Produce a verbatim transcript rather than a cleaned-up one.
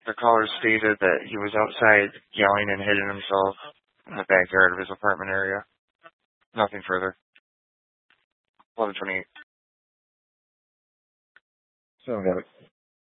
The caller stated that he was outside yelling and hitting himself in the backyard of his apartment area. Nothing further. eleven twenty-eight. So we got